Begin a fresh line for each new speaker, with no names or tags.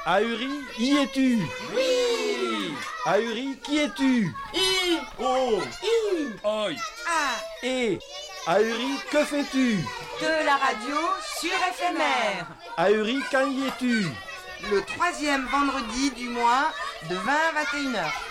Ahuri, y es-tu?
Oui.
Ahuri, qui es-tu?
I.
Oh.
I.
Oi.
A.
Et Ahuri, que fais-tu?
De la radio sur FMR.
Ahuri, quand y es-tu?
Le 3e vendredi du mois de 20 à 21h.